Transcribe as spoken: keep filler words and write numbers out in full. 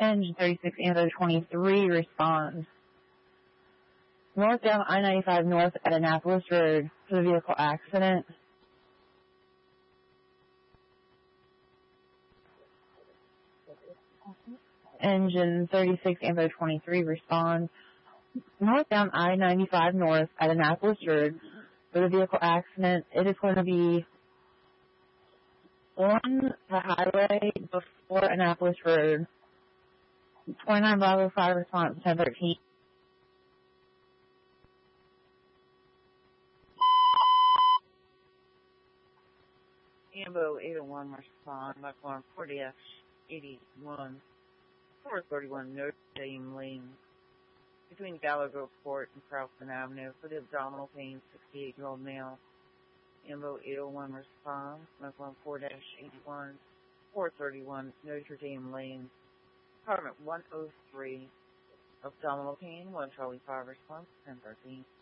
Engine thirty-six Ambo twenty-three responds. Northbound I ninety-five north at Annapolis Road for the vehicle accident. Engine thirty-six Ambo twenty-three responds. Northbound I ninety-five north at Annapolis Road for the vehicle accident. It is going to be on the highway before Annapolis Road. twenty-nine Bravo five response ten thirteen. Ambo eight oh one respond by form forty F eighty-one, four thirty-one Notre Dame Lane, between Gallo Grove Court and Crowson Avenue for the abdominal pain sixty-eight-year-old male. Ambo eight oh one responds by form four eighty-one, four thirty-one Notre Dame Lane, apartment one oh three, abdominal pain, one Charlie five response ten thirteen.